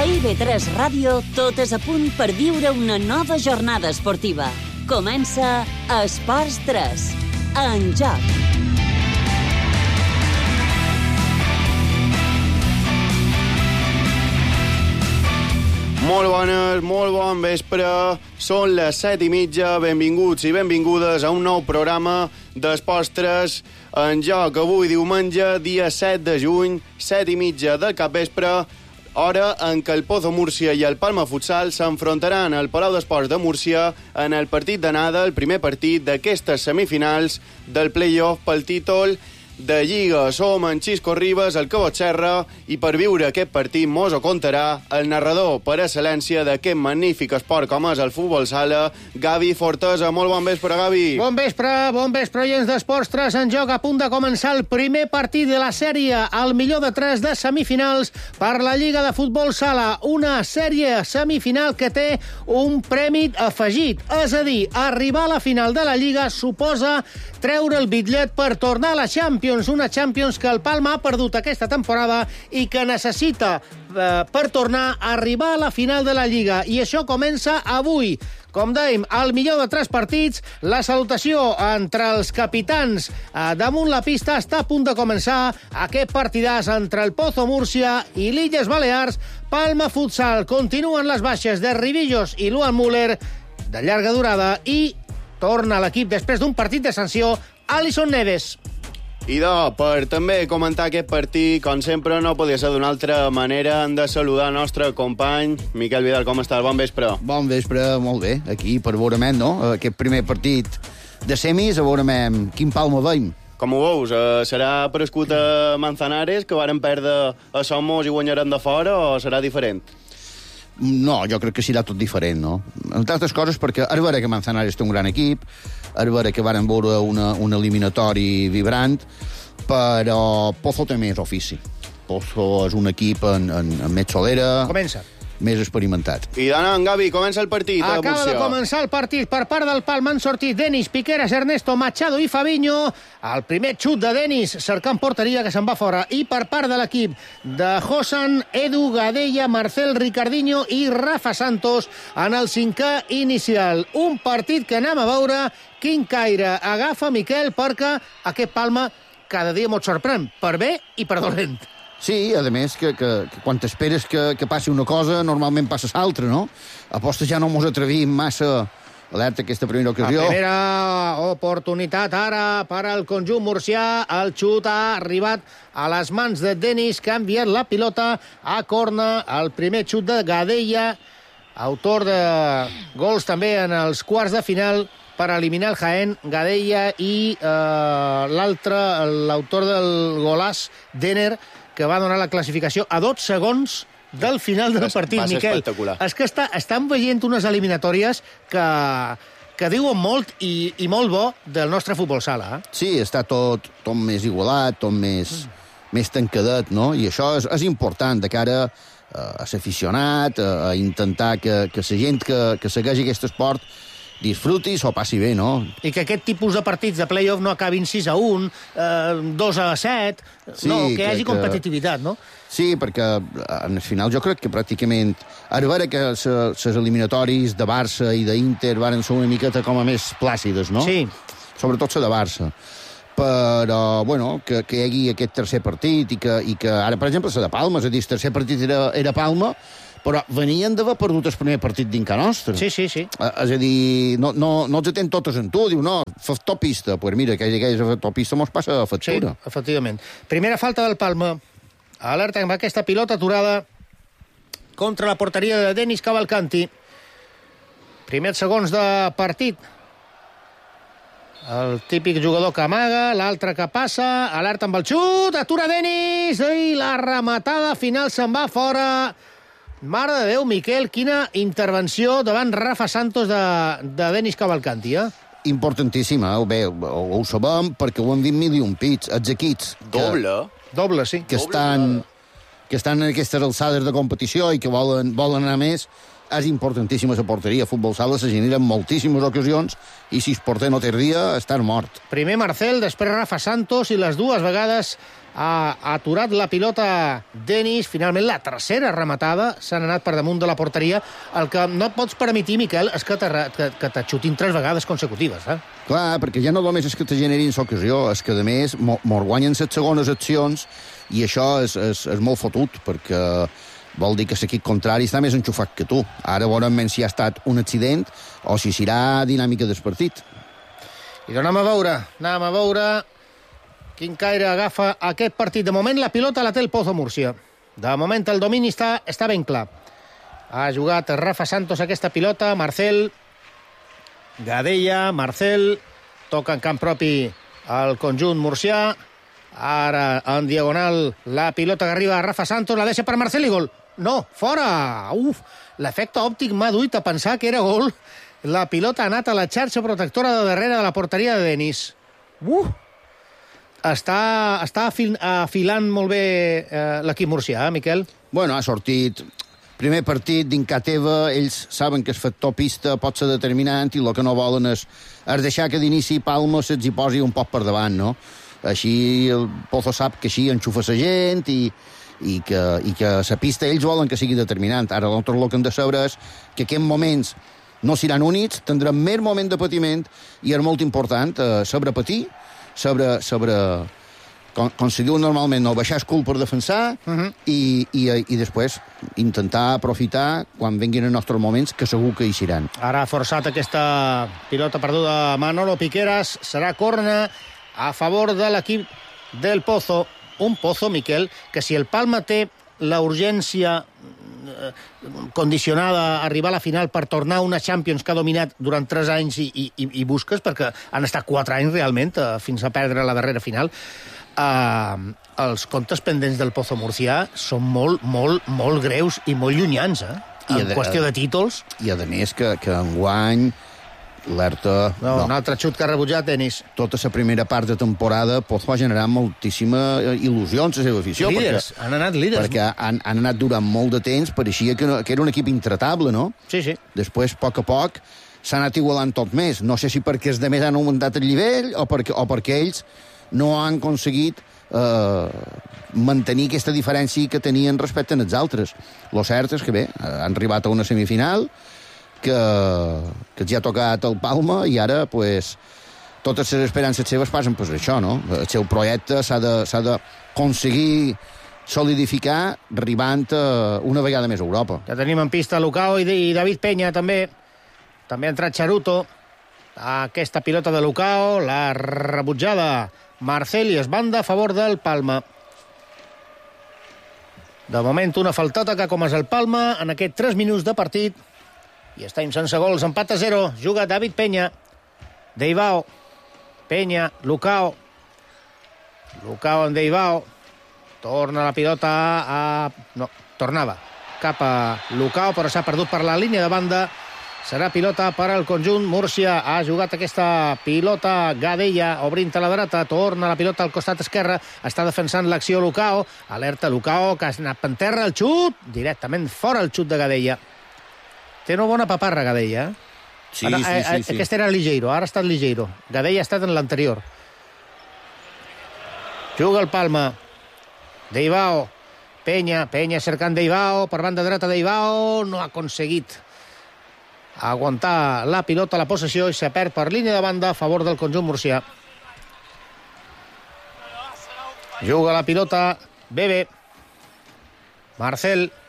IB3 Ràdio, tot és a punt per viure una nova jornada esportiva. Comença Esports 3, en joc. Molt bon vespre. Són les 7:30. Benvinguts i benvingudes a un nou programa d'Esports 3 en joc. Avui diumenge, dia 7 de juny, 7:30 del capvespre, hora en què el Pozo Múrcia i el Palma Futsal s'enfrontaran al Palau d'Esports de Múrcia en el partit d'anada, el primer partit d'aquestes semifinals del play-off pel títol de Lliga. Som en Xisco Ribas, el Cabot Serra, i per viure aquest partit mos ho contarà el narrador per excel·lència d'aquest magnífic esport com és el futbol sala, Gavi Fortesa. Molt bon vespre, Gavi. Bon vespre, oients d'Esports 3 en joc. A punt de començar el primer partit de la sèrie, el millor de 3 de semifinals per la Lliga de Futbol Sala. Una sèrie semifinal que té un premi afegit, és a dir, arribar a la final de la Lliga suposa treure el bitllet per tornar a la Champions, una Champions que el Palma ha perdut aquesta temporada i que necessita per tornar a arribar a la final de la Lliga. I això comença avui. Com dèiem, el millor de 3 partits, la salutació entre els capitans damunt la pista. Està a punt de començar aquest partidàs entre el Pozo Múrcia i l'Illes Balears. Palma Futsal. Continuen les baixes de Ribillos i Luan Müller, de llarga durada, i torna a l'equip després d'un partit de sanció Alison Neves. I per també comentar aquest partit, com sempre, no podia ser d'una altra manera, hem de saludar el nostre company Miquel Vidal. Com estàs? Bon vespre. Bon vespre, molt bé. Aquí, per veurem, no? Aquest primer partit de semis, a veurem quin Palma veiem. Com ho veus? Serà prescut a Manzanares, que varen perdre a Somos i guanyarem de fora, o serà diferent? No, jo crec que serà tot diferent, no? Entre altres coses, perquè ara veure que Manzanares té un gran equip, ara veure que varen veure un eliminatori vibrant, però Pozo té més ofici. Pozo és un equip en més solera. Comença. Més experimentat. I en Gavi, comença el partit. Acaba de començar el partit. Per part del Palma han sortit Denis, Piqueras, Ernesto, Machado i Fabinho. El primer xut de Denis cercant porteria que se'n va fora. I per part de l'equip de Josan, Edu, Gadella, Marcel, Ricardinho i Rafa Santos en el 5è inicial. Un partit que anem a veure quin caire agafa Miquel, perquè aquest Palma cada dia mos sorprèn, per bé i per dolent. Sí, a més, que quan t'esperes que passi una cosa, normalment passa l'altra, no? Aposta ja no mos atrevim massa. Alerta aquesta primera ocasió. La primera oportunitat ara per al conjunt murcià. El xut ha arribat a les mans de Denis, que ha enviat la pilota a corna. El primer xut de Gadella, autor de gols també en els quarts de final per eliminar el Jaén, Gadella, i l'altre, l'autor del golàs, Denner, que va donar la classificació a 12 segons del final del partit, Miquel. És que estan veient unes eliminatòries que diuen molt i molt bo del nostre futbol sala. Sí, està tot més igualat, tot més tancadet, no? I això és important de cara a l'aficionat, a intentar que la gent que segueixi aquest esport disfruti, s'ho passi bé, no? I que aquest tipus de partits de play-off no acabin 6-1, 2-7, sí, no, que hi hagi competitivitat, no? Sí, perquè en el final jo crec que pràcticament... Ara veure que les eliminatoris de Barça i d'Inter varen ser una miqueta com a més plàcides, no? Sí. Sobretot la de Barça. Però, bueno, que hi hagi aquest tercer partit i que ara, per exemple, la de Palma, és a dir, el tercer partit era Palma, però venien d'haver perdut el primer partit d'Inca Nostra. Sí. És a dir, no els tenen totes en tu. Diu, no, factor-pista. Pues mira, aquella factor-pista mos passa a factura. Sí, efectivament. Primera falta del Palma. Alerta amb aquesta pilota aturada contra la porteria de Denis Cavalcanti. Primers segons de partit. El típic jugador que amaga, l'altre que passa, alerta amb el xut, atura Denis, i la rematada final se'n va fora. Mare de Déu, Miquel, quina intervenció davant Rafa Santos de Denis Cavalcanti, eh? Importantíssima, bé, ho sabem perquè ho han dit mil i un pits. Els equips... Doble, sí. Que estan en aquestes alçades de competició i que volen anar més, és importantíssima la porteria. A futbol sala se generen moltíssimes ocasions i si el porter no té dia, està mort. Primer Marcel, després Rafa Santos, i les dues vegades ha aturat la pilota Denis. Finalment, la tercera rematada s'han anat per damunt de la porteria. El que no et pots permetre, Miquel, és que te xutin 3 vegades consecutives. Clar, perquè ja no només és que te generin l'ocasió, és que, a més, mos guanyen les segones accions i això és molt fotut, perquè vol dir que l'equip contrari està més enxufat que tu. Ara veurem si ha estat un accident o si serà dinàmica del partit. I anem a veure quin caire agafa aquest partit. De moment la pilota la té el Pozo Múrcia. De moment el domini està ben clar. Ha jugat Rafa Santos aquesta pilota, Marcel, Gadella, Marcel, toca en camp propi el conjunt murcià. Ara en diagonal la pilota que arriba a Rafa Santos, la deixa per Marcel i gol. No, fora! L'efecte òptic m'ha duit a pensar que era gol. La pilota ha anat a la xarxa protectora de darrere de la porteria de Denis. Està afilant molt bé l'equip murcià, Miquel? Bueno, ha sortit primer partit d'Inca teva, ells saben que el factor pista pot ser determinant i el que no volen és deixar que d'inici Palma se'ls hi posi un poc per davant, no? Així el Pozo sap que així enxufa la gent i que la pista ells volen que sigui determinant. Ara nosaltres el que hem de saber és que aquests moments no seran únics, tindrem més moment de patiment i és molt important saber patir, saber com se diu normalment, no baixar el cul per defensar i després intentar aprofitar quan vinguin els nostres moments, que segur que hi seran. Ara ha forçat aquesta pilota perduda Manolo Piqueras, serà corna a favor de l'equip del Pozo. Un Pozo, Miquel, que si el Palma té la urgència condicionada a arribar a la final per tornar a una Champions que ha dominat durant 3 anys i busques, perquè han estat 4 anys realment fins a perdre la darrera final, els comptes pendents del Pozo Murcià són molt, molt, molt greus i molt llunyans, en qüestió de títols. I a més que enguany l'Herta... No, un altre xut que ha rebutjat Denis. Tota la primera part de temporada Pozo va generar moltíssima il·lusions a la seva afició. Líders, han anat líders. Perquè han anat durant molt de temps, pareixia que era un equip intratable, no? Sí, sí. Després, a poc, s'ha anat igualant tot més. No sé si perquè els demés han augmentat el nivell o perquè ells no han aconseguit mantenir aquesta diferència que tenien respecte als altres. Lo cert és que bé, han arribat a una semifinal que ja ha tocat el Palma i ara, pues, totes les esperances seves passen per això, no? El seu projecte s'ha d'aconseguir solidificar arribant una vegada més a Europa. Ja tenim en pista Lucao i David Peña, també. També ha entrat Charuto. Aquesta pilota de Lucao, la rebutjada Marcel i es banda a favor del Palma. De moment, una faltota que com és el Palma en aquests 3 minuts de partit. I estem sense gols, empat a 0. Juga David Peña. Deivao. Peña, Lucao. Lucao en Deivao. Torna la pilota No, tornava cap a Lucao, però s'ha perdut per la línia de banda. Serà pilota per al conjunt Múrcia. Ha jugat aquesta pilota Gadella, obrint a la dreta. Torna la pilota al costat esquerre. Està defensant l'acció Lucao. Alerta Lucao, que ha anat per terra. El xut, directament fora el xut de Gadella. Té una bona paparra, Gadella. Sí. Aquest era Ligeiro, ara ha estat Ligeiro. Gadella ha estat en l'anterior. Juga el Palma. Deivao. Peña cercant Deivao. Per banda dreta Deivao. No ha aconseguit aguantar la pilota, la possessió, i se perd per línia de banda a favor del conjunt murcià. Juga la pilota Bebe. Marcel.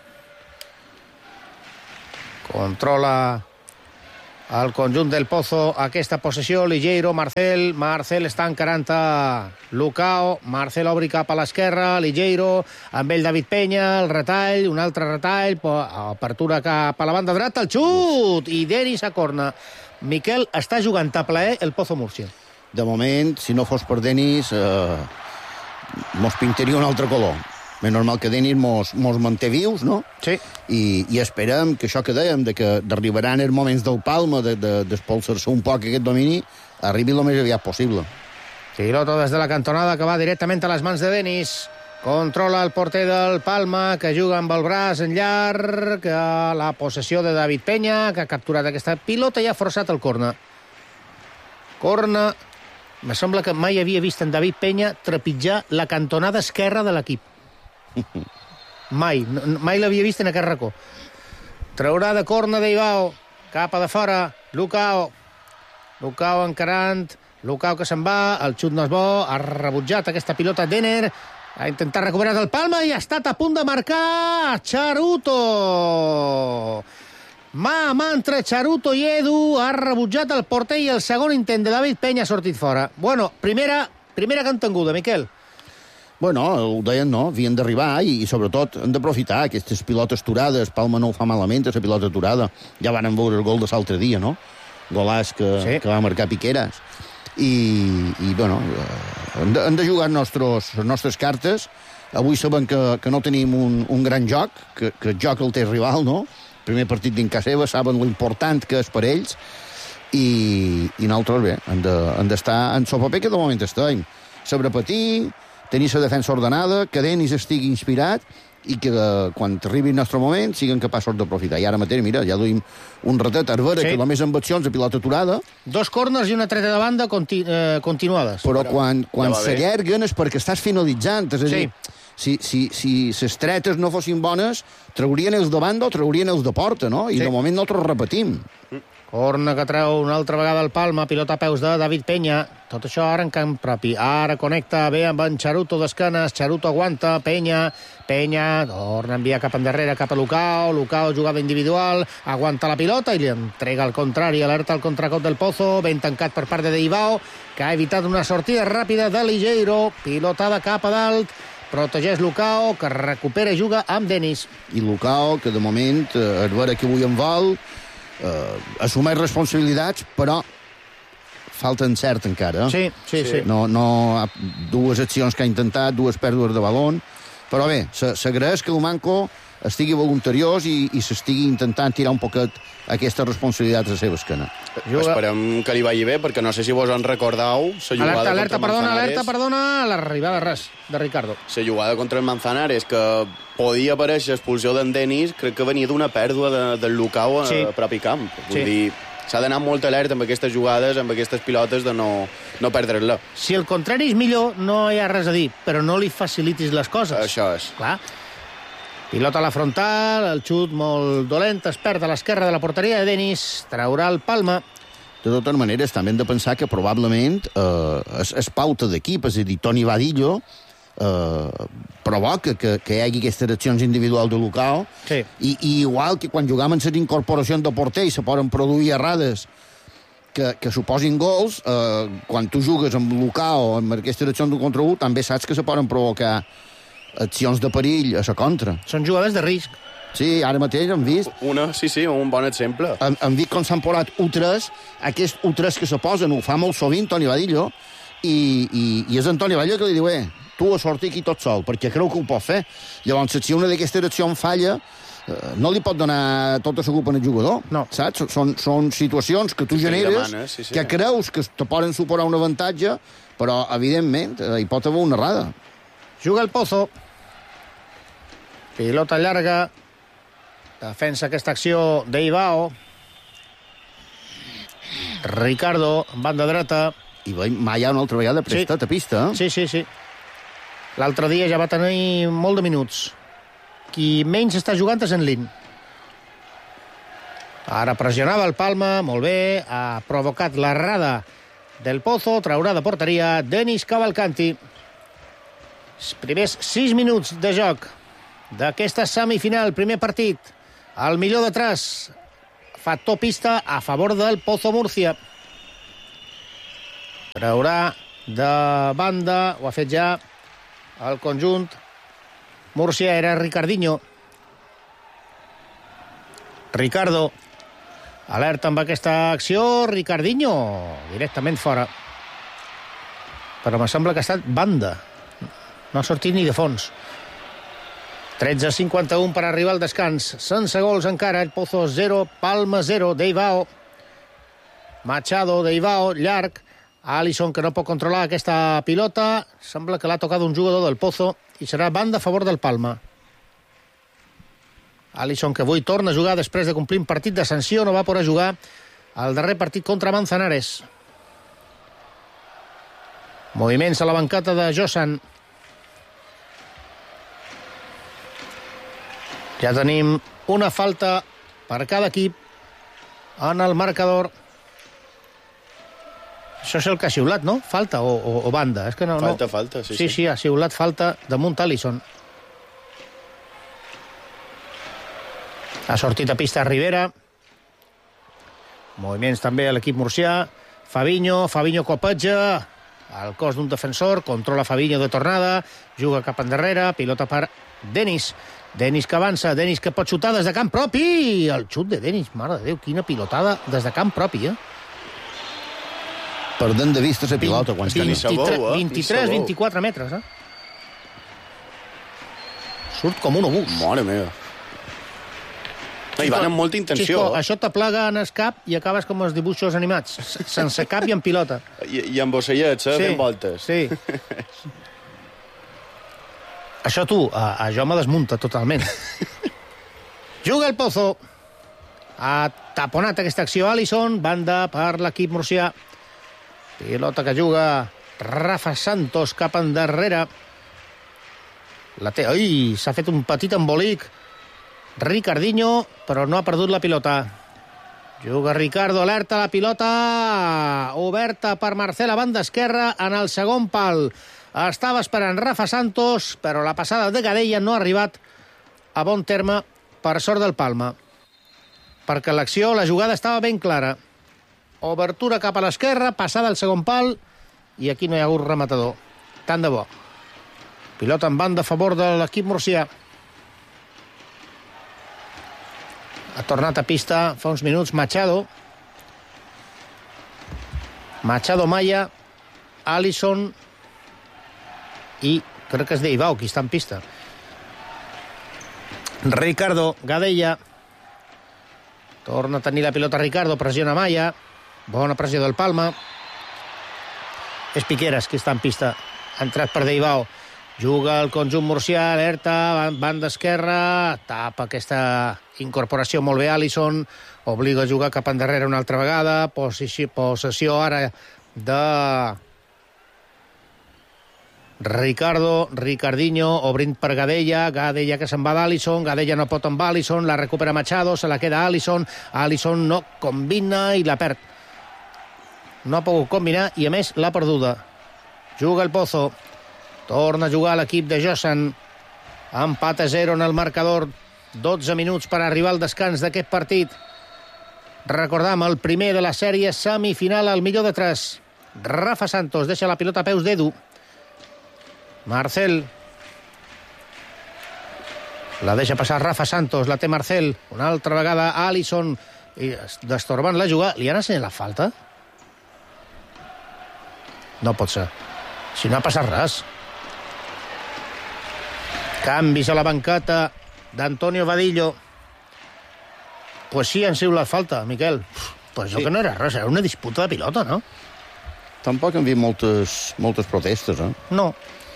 Controla el conjunt del Pozo aquesta possessió. Ligeiro, Marcel està encarant a Lucao. Marcel obri cap a l'esquerra. Ligeiro, amb ell David Peña. El retall, un altre retall. Apertura cap a la banda dreta. El xut! I Denis a corna. Miquel, està jugant a plaer el Pozo Múrcia. De moment, si no fos per Denis, mos pintaria un altre color. Més normal que Denis mos manté vius, no? Sí. I esperem que això que dèiem, que d'arribaran els moments del Palma, d'espolsar-se un poc aquest domini, arribi el més aviat possible. Pilota des de la cantonada que va directament a les mans de Denis. Controla el porter del Palma, que juga amb el braç en llarg, la possessió de David Peña, que ha capturat aquesta pilota i ha forçat el corna. Corna. Me sembla que mai havia vist en David Peña trepitjar la cantonada esquerra de l'equip. Mai l'havia vist en aquest racó. Traurà de corna d'Ivao, cap a de fora, Lucao encarant, Lucao que se'n va, el xut no és bo, ha rebutjat aquesta pilota Denner, ha intentat recuperar el Palma i ha estat a punt de marcar Charuto. Mà a mà entre Charuto i Edu, ha rebutjat el porter i el segon intent de David Peña ha sortit fora. Bueno, primera cantanguda, Miquel. Bueno, ho deien, no? Havien d'arribar i sobretot han d'aprofitar aquestes pilotes turades. Palma no ho fa malament, aquesta pilota turada. Ja van veure el gol de l'altre dia, no? Golàs que va marcar Piqueras. I bueno, hem de jugar les nostres cartes. Avui sabem que no tenim un gran joc, que el joc el té el rival, no? Primer partit dins casa seva, saben l'important que és per ells, i nosaltres, bé, hem d'estar en el paper que de moment estem. Saber patir, tenir la defensa ordenada, que Denis estigui inspirat i que quan arribi el nostre moment siguin capaços d'aprofitar. I ara mateix, mira, ja duim un ratet a veure que només amb accions de pilota aturada. 2 corners i una treta de banda continuades. Però quan s'allarguen és perquè estàs finalitzant. És a dir, si les tretes no fossin bones, traurien els de banda o traurien els de porta, no? I de moment nosaltres repetim. Corna que treu una altra vegada el Palma, pilota a peus de David Peña. Tot això ara en camp propi. Ara connecta bé amb en Charuto d'esquenes. Charuto aguanta, Peña torna a enviar cap endarrere, cap a Lucao, jugada individual, aguanta la pilota i li entrega al contrari, alerta el contracop del Pozo, ben tancat per part de Deivao, que ha evitat una sortida ràpida de Ligeiro, pilotada cap a dalt, protegeix Lucao, que recupera i juga amb Denis. I Lucao, que de moment, a veure que avui en vol, assumeix responsabilitats, però falta encert encara. Sí. No, dues accions que ha intentat, 2 pèrdues de balon, però bé, s'agraeix que el Manco estigui voluntariós i s'estigui intentant tirar un poquet aquesta responsabilitat a la seva esquena. Esperem que li vagi bé, perquè no sé si vos en recordeu la jugada contra el Manzanares. Perdona, l'arribada de Ricardo. La jugada contra el Manzanares, que podia aparèixer expulsió d'en Denis, crec que venia d'una pèrdua del Lucao a propi camp. Vull dir, s'ha d'anar molt alerta amb aquestes jugades, amb aquestes pilotes, de no perdre-la. Si el contrari és millor, no hi ha res a dir, però no li facilitis les coses. Això és. Clar. Pilota a la frontal, el xut molt dolent, es perd a l'esquerra de la porteria de Denis, traurà el Palma. De totes maneres, també hem de pensar que probablement és pauta d'equip, és a dir, Toni Vadillo provoca que hi hagi aquestes accions individuals de Lucao, i igual que quan jugàvem en les incorporacions de porter i se poden produir errades que suposin gols, quan tu jugues amb Lucao, amb aquestes accions de contra 1, també saps que se poden provocar accions de perill a la contra. Són jugades de risc. Sí, ara mateix hem vist... un bon exemple. Hem vist com s'han posat U3, aquest U3 que se posen, ho fa molt sovint Toni Vadillo, i és en Toni Vadillo que li diu, tu a sortir aquí tot sol, perquè creu que ho pot fer. Llavors, si una d'aquestes accions falla, no li pot donar tota la culpa al jugador. No. Saps? Són situacions que tu generes, que creus que te poden suposar un avantatge, però, evidentment, hi pot haver una errada. Juga el Pozo. Pilota llarga. Defensa aquesta acció d'Ivao. Ricardo, banda dreta. I veiem mai una altra vegada prestat a pista. Sí. L'altre dia ja va tenir molt de minuts. Qui menys està jugant és en Lin. Ara pressionava el Palma, molt bé. Ha provocat l'errada del Pozo. Traurà de porteria Denis Cavalcanti. Els primers 6 minuts de joc d'aquesta semifinal, primer partit. El millor de 3, factor pista a favor del Pozo Múrcia. Traurà de banda, ho ha fet ja el conjunt. Múrcia era Ricardinho. Ricardo, alerta amb aquesta acció. Ricardinho, directament fora. Però me sembla que ha estat banda. No ha sortit ni de fons. 13:51 per arribar al descans. Sense gols encara. El Pozo 0, Palma 0. Deivao. Machado, Deivao, llarg. Alisson, que no pot controlar aquesta pilota. Sembla que l'ha tocat un jugador del Pozo i serà banda a favor del Palma. Alisson, que avui torna a jugar després de complir un partit de sanció, no va poder jugar al darrer partit contra Manzanares. Moviments a la bancata de Josan. Ja tenim una falta per cada equip en el marcador. Això és el que ha xiulat, no? Falta o banda? És que no, Falta, sí. Sí, ha xiulat falta damunt Alisson. Ha sortit a pista Rivera. Moviments també a l'equip murcià. Fabinho copetja al cos d'un defensor, controla Fabinho de tornada, juga cap endarrere, pilota per Denis que avança, Denis que pot xutar des de camp propi, el xut de Denis, mare de Déu, quina pilotada des de camp propi, Perdent de vista la pilota quan ni sabó, 23-24 metres, Surt com un obús. Mare meva. I van amb molta intenció. Xisco, això t'aplaga en el cap i acabes com els dibuixos animats, sense cap i en pilota. I amb ocellets, fent voltes. Sí. Això a jo me desmunta totalment. Juga el Pozo. Ha taponat aquesta acció Alisson, banda per l'equip murcià. Pilota que juga Rafa Santos cap endarrere. S'ha fet un petit embolic Ricardinho, però no ha perdut la pilota. Juga Ricardo, alerta, la pilota oberta per Marcel a banda esquerra en el segon pal. Estava esperant Rafa Santos, però la passada de Gadella no ha arribat a bon terme per sort del Palma. Perquè l'acció, la jugada estava ben clara. Obertura cap a l'esquerra, passada al segon pal, i aquí no hi ha hagut rematador. Tant de bo. Pilota en banda a favor de l'equip murcià. Ha tornat a pista fa uns minuts Machado. Maya, Alisson i crec que és Deibao qui està en pista. Ricardo, Gadella. Torna a tenir la pilota Ricardo, pressiona Maya. Bona pressió del Palma. És Piqueras qui està en pista. Ha entrat per Deibao. Juga el conjunt murcià, alerta, banda esquerra, tapa aquesta incorporació molt bé Alisson, obliga a jugar cap endarrere una altra vegada, possessió ara de Ricardinho, obrint per Gadella que se'n va d'Alisson, Gadella no pot amb Alisson, la recupera Machado, se la queda Alisson no combina i la perd. No ha pogut combinar i a més l'ha perduda. Juga el Pozo. Torna a jugar l'equip de Josan. Empat a 0 en el marcador. 12 minuts per arribar al descans d'aquest partit. Recordam, el primer de la sèrie semifinal al millor de 3. Rafa Santos deixa la pilota a peus d'Edu. Marcel. La deixa passar Rafa Santos, la té Marcel. Una altra vegada Alisson. I destorbant la jugada. Li han assenyalat la falta? No pot ser. Si no ha passat res. Canvis a la bancata d'Antonio Vadillo. Pues sí, han sigut la falta, Miquel. Pues jo que no era res, era una disputa de pilota, no? Tampoc han vist moltes protestes, No.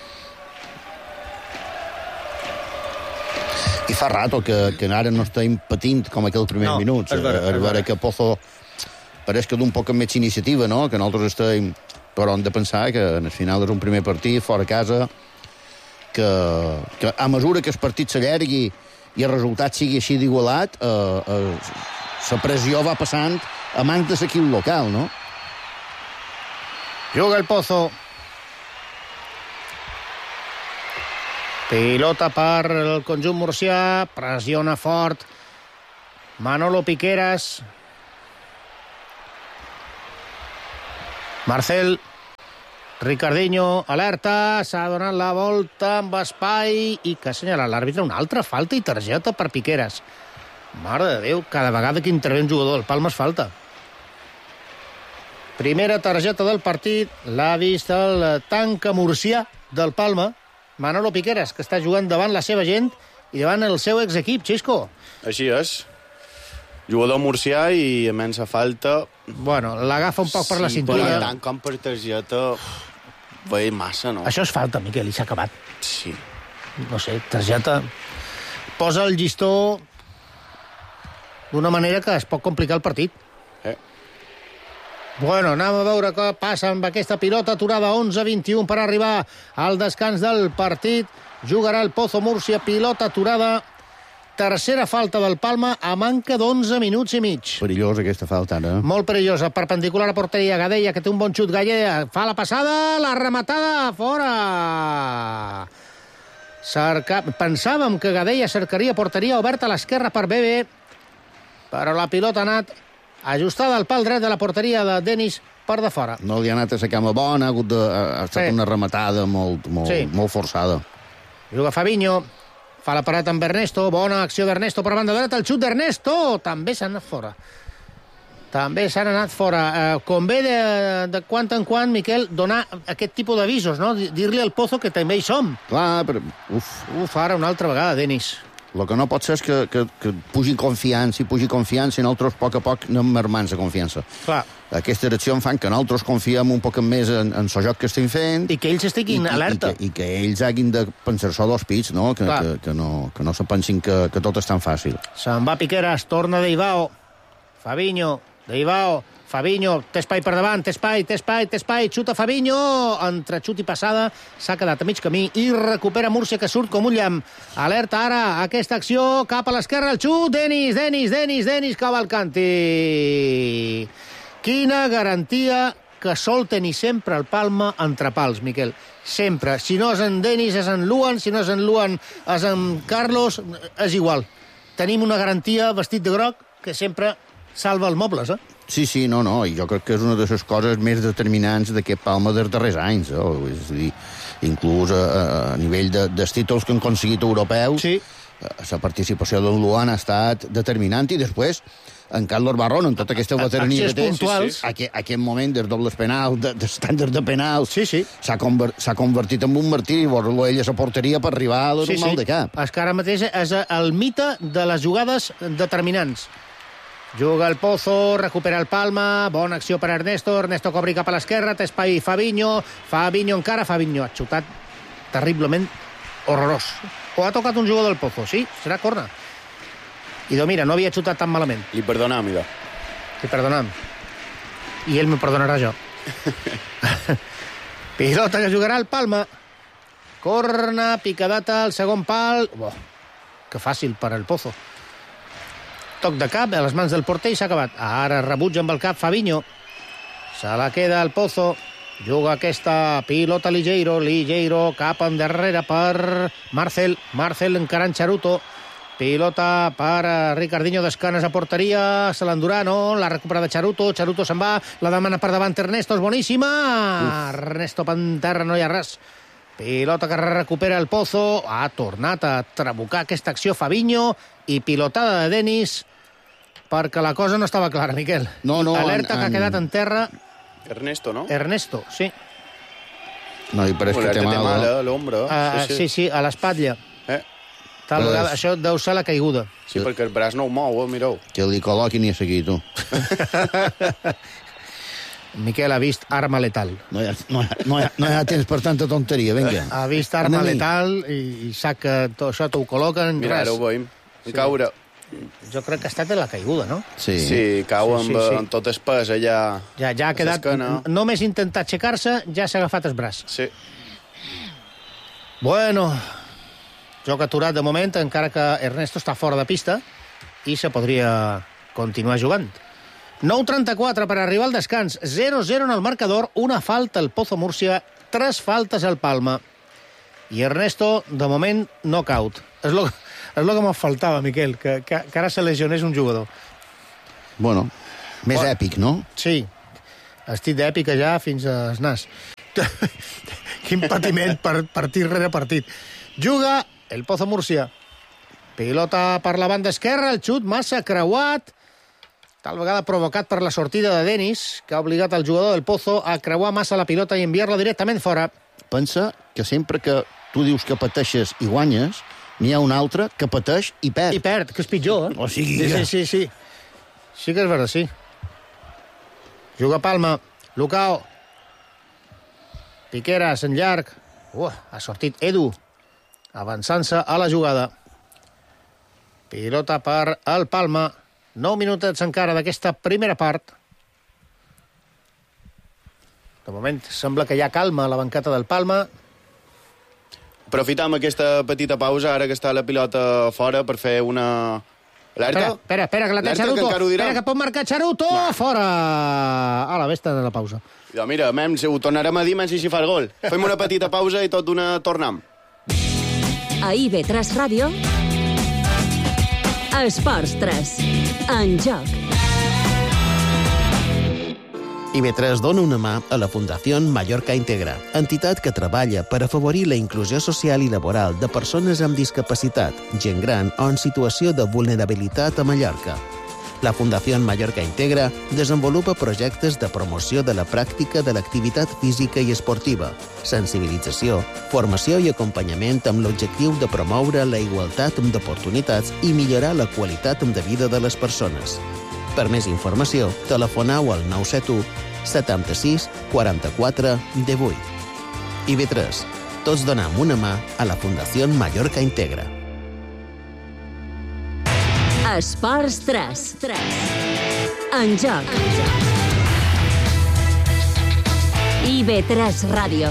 I fa rato que ara no estem patint com aquells primers minuts. A veure que Pozo pareix que d'un poc amb més iniciativa, no? Que nosaltres estem... Però hem de pensar que al final és un primer partit, fora casa, que a mesura que el partit s'allargui i el resultat sigui així d'igualat, la pressió va passant a mans de l'equip local, no? Juga el Pozo. Pilota per el conjunt murcià, pressiona fort Manolo Piqueras. Marcel, Ricardinho, alerta, s'ha donat la volta amb espai i que ha assenyalat l'àrbitre una altra falta i targeta per Piqueras. Mare de Déu, cada vegada que intervé un jugador del Palma es falta. Primera targeta del partit, l'ha vist el tanca murcià del Palma, Manolo Piqueras, que està jugant davant la seva gent i davant el seu exequip, Xisco. Així és. Jugador murcià i a menys falta... Bueno, l'agafa un poc per la cintura. Sí, però tant com per targeta veig massa, no? Això és falta, Miquel, i s'ha acabat. Sí. no sé, targeta... Posa el llistó d'una manera que es pot complicar el partit. Bueno, anem a veure què passa amb aquesta pilota aturada. 11-21 per arribar al descans del partit. Jugarà el Pozo Múrcia, pilota aturada. Tercera falta del Palma a manca d'11 minuts i mig. Perillosa aquesta falta, ara. Molt perillosa, perpendicular a porteria. Gadella, que té un bon xut. Gadella fa la passada, la rematada, fora! Pensàvem que Gadella cercaria porteria oberta a l'esquerra per Bebe, però la pilota ha anat ajustada al pal dret de la porteria de Denis per de fora. No li ha anat a la cama bona, ha estat una rematada molt forçada. Juga Fabinho, fa la parada amb Ernesto, bona acció d'Ernesto per banda dreta, el xut d'Ernesto, també s'ha anat fora. Convé de quant en quant, Miquel, donar aquest tipus d'avisos, no? Dir-li al Pozo que també hi som. Clar, però... Ara una altra vegada, Denis. El que no pot ser és que pugi confiança i nosaltres a poc anem mermant la confiança. Clar. Aquesta direcció fan que nosaltres confiem un poc més en el joc que estem fent. I que ells estiguin alerta. I que ells hagin de pensar-se dos pits, no? Que no se pensin que tot és tan fàcil. Se'n va Piqueras, torna Deivao. Fabinho, té espai per davant, té espai, xuta Fabinho, entre xut i passada, s'ha quedat a mig camí i recupera Múrcia, que surt com un llamp. Alerta ara, aquesta acció, cap a l'esquerra, el xut, Denis Cavalcanti. Quina garantia que sol tenir sempre el Palma entre pals, Miquel. Sempre. Si no és en Denis, és en Luan, si no és en Luan, és en Carlos, és igual. Tenim una garantia vestit de groc que sempre salva els mobles, Sí, no, i jo crec que és una de les coses més determinants d'aquest Palma dels darrers anys, és a dir, inclús a nivell dels títols que han aconseguit europeus, la participació del Luan ha estat determinant, i després en Carlos Barrón, en tota aquesta veterania que té, aquest moment dels dobles penals, d'estàndards de penals, s'ha convertit en un martiri, veure-lo ell a la porteria per arribar a la normal de cap. És que ara mateix és el mite de les jugades determinants. Juga el Pozo, recupera el Palma, bona acció per Ernesto cobri cap a l'esquerra, té espai Fabinho ha xutat terriblement horrorós. O ha tocat un jugador del Pozo, sí, serà corna. I mira, no havia xutat tan malament. Li perdonam, idò. Li perdonam. I ell me perdonarà jo. Pilota que jugarà el Palma. Corna, picadata al segon pal. Que fàcil per al Pozo. Toc de cap a les mans del porter i s'ha acabat. Ara rebutja amb el cap Fabinho. Se la queda el Pozo. Juga aquesta pilota Ligeiro cap endarrere per Marcel encarant Charuto. Pilota per Ricardinho d'escanes a porteria, se l'endurà, no? La recupera de Charuto se'n va, la demana per davant Ernesto, és boníssima. Ernesto Panterra, no hi ha res. Pilota que recupera el Pozo, ha tornat a trabucar aquesta acció Fabinho i pilotada de Denis perquè la cosa no estava clara, Miquel. No, alerta que ha quedat en terra. Ernesto, no? Ernesto, sí. No, i pareix que té mal a l'ombra. Sí, a l'espatlla. Tal vegada, això deu ser la caiguda. Sí, perquè el braç no ho mou, mireu. Que li col·loquin i a seguir, tu. Miquel ha vist arma letal. No hi ha temps per tanta tonteria, vinga. Ha vist arma letal i sap que tot això t'ho col·loquen. Mira, ara ho veiem. Caure. Jo crec que ha estat la caiguda, no? Sí, cau amb tot el pes allà. Ja ha quedat... Només intentar aixecar-se, ja s'ha agafat el braç. Sí. Bueno, joc aturat de moment, encara que Ernesto està fora de pista i se podria continuar jugant. 9:34 per arribar al descans. 0-0 en el marcador, una falta al Pozo Múrcia, 3 faltes al Palma. I Ernesto, de moment, knockout. És el que m'ha faltava, Miquel, que ara se lesionés un jugador. Bueno, més èpic, no? Sí, estic d'èpica ja fins al nas. Quin patiment per partit rere partit. Juga el Pozo Múrcia. Pilota per la banda esquerra, el xut massa creuat, tal vegada provocat per la sortida de Denis, que ha obligat el jugador del Pozo a creuar massa la pilota i enviar-la directament fora. Pensa que sempre que tu dius que pateixes i guanyes, n'hi ha un altre que pateix i perd. I perd, que és pitjor, O sigui... Sí. Sí que és veritat, sí. Juga Palma, Lucao. Piqueras en llarg. Ha sortit Edu. avançant-se a la jugada. Pilota per el Palma. 9 minutets encara d'aquesta primera part. De moment sembla que hi ha calma a la banqueta del Palma. Aprofitam aquesta petita pausa, ara que està la pilota fora, per fer una... Alerta? Espera, que la té Charuto. Espera, que pot marcar Charuto. Fora! Ala, vés de la pausa. Ja, mira, ho tornarem a dir menys si fa el gol. Fem una petita pausa i tot d'una tornam. A IB3 Ràdio, Esports 3, en joc. IB3 dona una mà a la Fundació Mallorca Integra, entitat que treballa per afavorir la inclusió social i laboral de persones amb discapacitat, gent gran o en situació de vulnerabilitat a Mallorca. La Fundació Mallorca Integra desenvolupa projectes de promoció de la pràctica de l'activitat física i esportiva, sensibilització, formació i acompanyament amb l'objectiu de promoure la igualtat d'oportunitats i millorar la qualitat de vida de les persones. Per més informació, telefoneu al 971 76 44 18. IB3. Tots donem una mà a la Fundació Mallorca Integra. Esports 3. En joc. IB3 Ràdio.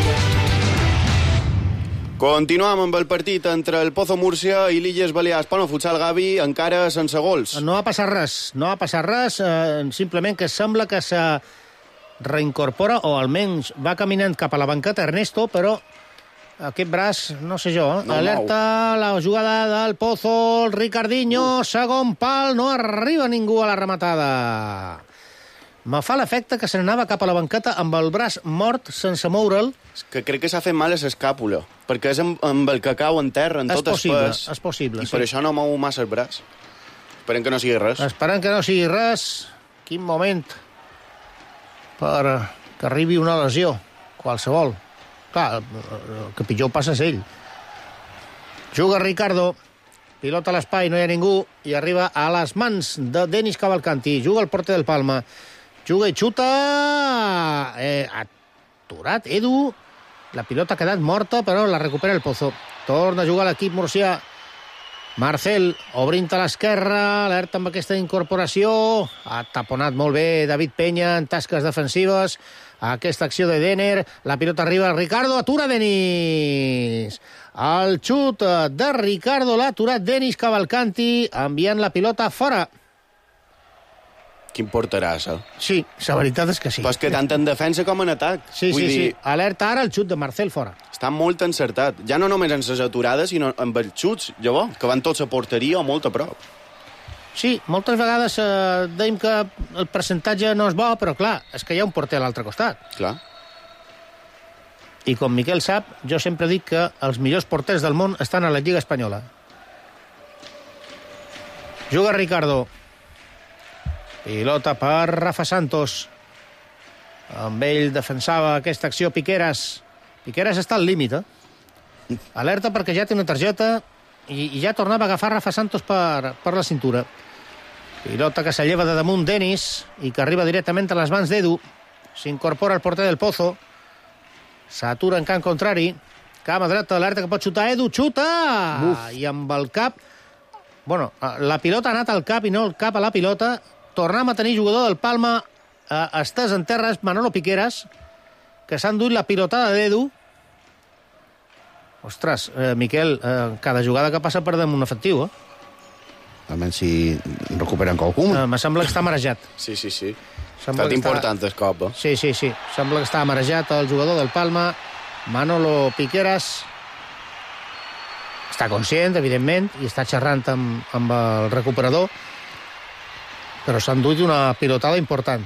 Continuam amb el partit entre el Pozo Múrcia i l'Illes Balears. Pano Futsal, Gavi, encara sense gols. No ha passat res. Simplement que sembla que se reincorpora, o almenys va caminant cap a la banqueta Ernesto, però aquest braç, no sé jo, alerta la jugada del Pozo, el Ricardinho, segon pal, no arriba ningú a la rematada. Me fa l'efecte que se n'anava cap a la banqueta amb el braç mort sense moure'l. Que crec que s'ha fet mal a l'escàpula, perquè és amb el que cau en terra, en tot el pes. És possible, I per això no mou massa el braç. Esperem que no sigui res. Quin moment per que arribi una lesió, qualsevol. Clar, el que pitjor passa és ell. Juga Ricardo, pilota a l'espai, no hi ha ningú, i arriba a les mans de Denis Cavalcanti. Juga el porter del Palma. Juga i xuta. Aturat, Edu. La pilota ha quedat morta, però la recupera el Pozo. Torna a jugar l'equip murcià. Marcel, obrint a l'esquerra, alerta amb aquesta incorporació. Ha taponat molt bé David Peña en tasques defensives. Aquesta acció de Denner. La pilota arriba al Ricardo. Atura Denis. El xut de Ricardo l'ha aturat Denis Cavalcanti, enviant la pilota fora. Quin porteràs, Sí, la veritat és que sí. Però és que tant en defensa com en atac. Sí. Alerta ara el xut de Marcel fora. Està molt encertat. Ja no només en les aturades, sinó amb els xuts, llavors, que van tots a porteria o molt a prop. Sí, moltes vegades dèiem que el percentatge no és bo, però clar, és que hi ha un porter a l'altre costat. Clar. I com Miquel sap, jo sempre dic que els millors porters del món estan a la Lliga Espanyola. Juga Ricardo. Pilota per Rafa Santos. Amb ell defensava aquesta acció Piqueras. Piqueras està al límit, Alerta perquè ja té una targeta i ja tornava a agafar Rafa Santos per la cintura. Pilota que s'alleva de damunt Denis i que arriba directament a les mans d'Edu. S'incorpora el porter del Pozo. S'atura en camp contrari. Cama dreta, alerta que pot xutar Edu. Xuta! I amb el cap... Bueno, la pilota ha anat al cap i no el cap a la pilota. Tornem a tenir jugador del Palma estès en terra, és Manolo Piqueras, que s'ha enduit la pilotada d'Edu. Ostres, Miquel, cada jugada que passa perdem un efectiu, Almenys si recuperen qualcú. Me sembla que està marejat. Sí. Ha estat important el cop, Sí. Sembla que està marejat el jugador del Palma, Manolo Piqueras. Està conscient, evidentment, i està xerrant amb el recuperador, però s'ha enduit una pilotada important.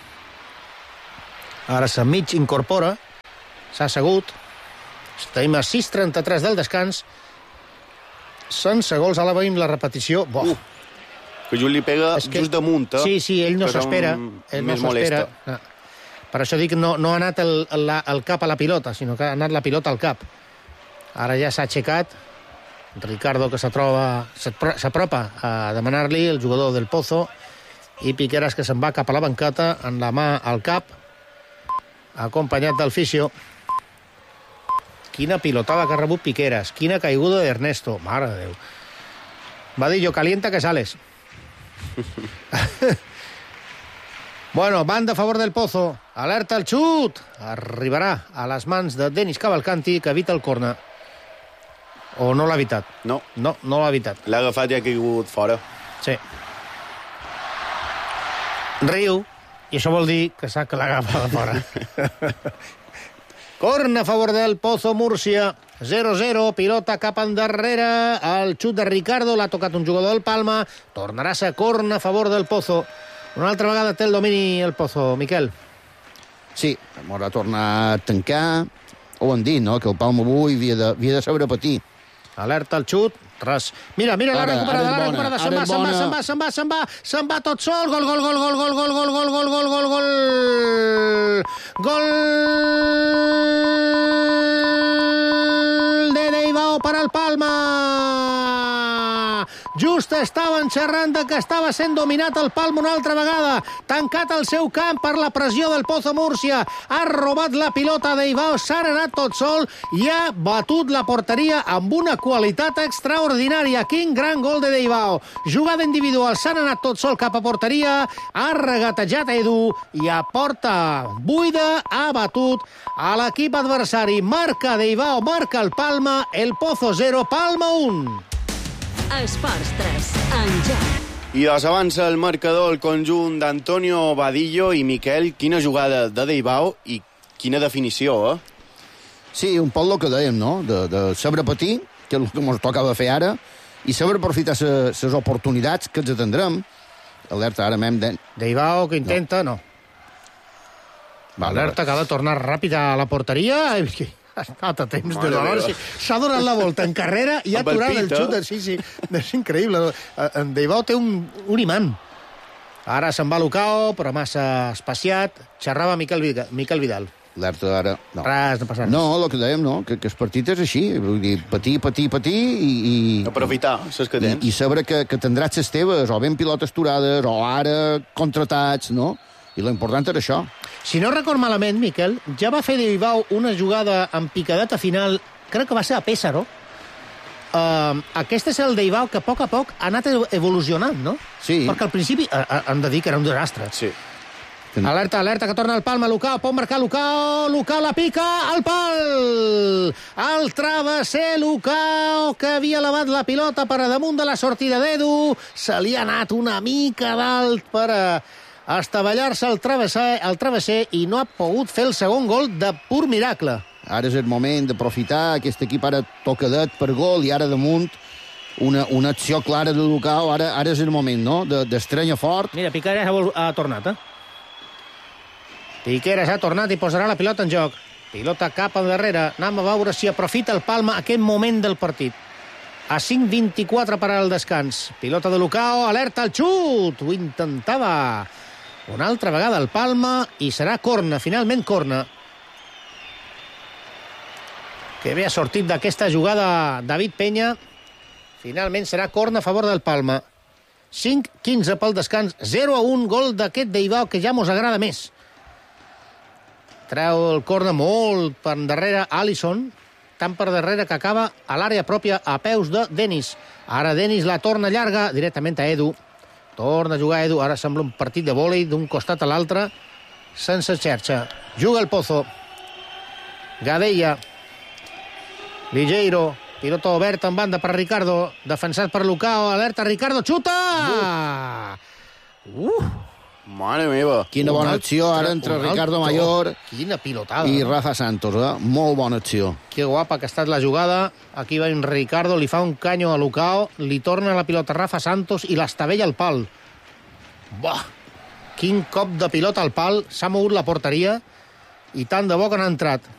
Ara se mig incorpora, s'ha assegut. Estem a 6:33 del descans. Sense gols, ara veiem la repetició. Que just li pega just damunt, Sí, ell no s'espera. Més molesta. Per això dic que no ha anat el cap a la pilota, sinó que ha anat la pilota al cap. Ara ja s'ha aixecat. Ricardo, que s'apropa a demanar-li, el jugador del Pozo, i Piqueras, que se'n va cap a la banqueta, amb la mà al cap, acompanyat del fisio. Quina pilotada que ha rebut Piqueras. Quina caiguda d'Ernesto. Mare de Déu. Vadillo, calienta que sales. Bueno, banda a favor del Pozo. Alerta al xut. Arribarà a les mans de Denis Cavalcanti, que evita el corner. O no l'ha evitat? No. No l'ha evitat. L'ha agafat i ha caigut fora. Sí. Riu, i això vol dir que sap que l'ha agafat fora. Corna a favor del Pozo Múrcia. 0-0, pilota cap endarrere. El xut de Ricardo, l'ha tocat un jugador del Palma. Tornarà a ser corna a favor del Pozo. Una altra vegada té el domini el Pozo, Miquel. Sí, m'haurà tornat a tancar. Ho han dit, no?, que el Palma avui havia de saber patir. Alerta al xut. Res. Mira, la recuperada. Se'n va tot sol. Gol. Gol de Deibao per al Palma. Just estaven xerrant que estava sent dominat el Palma una altra vegada. Tancat al seu camp per la pressió del Pozo Múrcia. Ha robat la pilota Deibao, s'ha anat tot sol i ha batut la porteria amb una qualitat extraordinària. Quin gran gol de Deibao. Jugada individual, s'ha anat tot sol cap a porteria, ha regatejat Edu i a porta buida ha batut a l'equip adversari. Marca Deibao, marca el Palma, el Pozo 0, Palma 1. Esports 3, en joc. I doncs avança el marcador el conjunt d'Antonio Vadillo i Miquel. Quina jugada de Deibao i quina definició, eh? Sí, un poc el que dèiem, no?, de saber patir, que és el que ens tocava fer ara, i saber aprofitar les oportunitats que ens tindrem. Alerta, ara m'hem de... Deibao, que intenta, no. Alerta, que ha de tornar ràpid a la porteria. Ha estat a temps de valor. S'ha donat la volta en carrera i ha aturat el xut. Sí, és increïble. En Deibao té un imant. Ara se'n va Lucao, però massa espaciat. Xerrava Miquel Vidal. Alerta, ara... No. Res, no passa res. No, el que dèiem, no?, que el partit és així. Vull dir, patir i... Aprofitar les que tens. I saber que tindràs les teves, o ben pilotes turades, o ara contratats, no? I l'important era això. Si no record malament, Miquel, ja va fer Deibao una jugada en picadeta final, crec que va ser a Pésaro. Aquest és el Deibao que a poc ha anat evolucionant, no? Sí. Perquè al principi hem de dir que era un desastre. Sí. Alerta, que torna el Palma. Lucao, pot marcar Lucao la pica, al pal! El travesser Lucao, que havia elevat la pilota per a damunt de la sortida d'Edu. Se li ha anat una mica dalt per estavellar-se el travesser i no ha pogut fer el segon gol de pur miracle. Ara és el moment d'aprofitar. Aquest equip ara tocadet per gol i ara damunt una acció clara de Lucao. Ara és el moment, no?, d'estrenya fort. Mira, Piqueras ha tornat, Piqueras ha tornat i posarà la pilota en joc. Pilota cap endarrere. Anem a veure si aprofita el Palma aquest moment del partit. A 5:24 per al descans. Pilota de Lucao, alerta al xut. Ho intentava una altra vegada el Palma i serà corna, finalment corna. Que bé ha sortit d'aquesta jugada David Peña. Finalment serà corna a favor del Palma. 5:15 pel descans, 0-1, gol d'aquest Deibao que ja mos agrada més. Treu el corna molt per darrere Alisson, tant per darrere que acaba a l'àrea pròpia a peus de Denis. Ara Denis la torna llarga directament a Edu. Torna a jugar Edu, ara sembla un partit de vòlei d'un costat a l'altre, sense xerxa. Juga el Pozo. Gadella. Ligeiro. Pilota oberta en banda per Ricardo. Defensat per Lucao. Alerta, Ricardo. Xuta! Mare meva. Quina bona acció ara entre Ricardo Mayor Quina pilotada. i Rafa Santos, Molt bona acció. Que guapa que ha estat la jugada. Aquí va en Ricardo, li fa un canyo a Lucao, li torna la pilota a Rafa Santos i l'estabella al pal. Buah! Quin cop de pilota al pal. S'ha mogut la porteria i tant de bo que n'ha entrat.